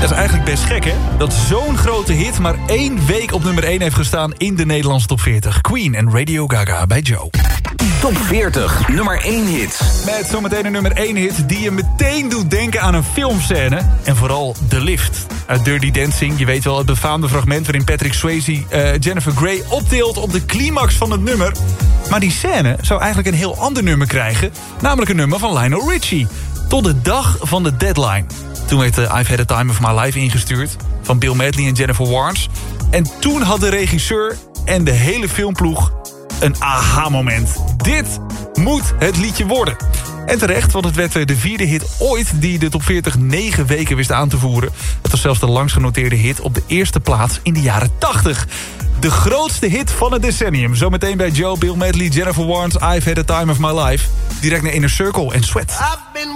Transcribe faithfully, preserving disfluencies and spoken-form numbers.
Dat is eigenlijk best gek, hè? Dat zo'n grote hit maar één week op nummer één heeft gestaan in de Nederlandse top veertig. Queen en Radio Gaga bij Joe. Top veertig, nummer één hit. Met zometeen een nummer één hit die je meteen doet denken aan een filmscène. En vooral The Lift uit Dirty Dancing. Je weet wel, het befaamde fragment waarin Patrick Swayze uh, Jennifer Grey optilt op de climax van het nummer. Maar die scène zou eigenlijk een heel ander nummer krijgen. Namelijk een nummer van Lionel Richie. Tot de dag van de deadline. Toen werd uh, I've Had a Time of My Life ingestuurd van Bill Medley en Jennifer Warnes. En toen had de regisseur en de hele filmploeg een aha-moment. Dit moet het liedje worden. En terecht, want het werd de vierde hit ooit die de top veertig negen weken wist aan te voeren. Het was zelfs de langst genoteerde hit op de eerste plaats in de jaren tachtig. De grootste hit van het decennium. Zometeen bij Joe, Bill Medley, Jennifer Warnes, I've Had a Time of My Life. Direct naar Inner Circle en Sweat.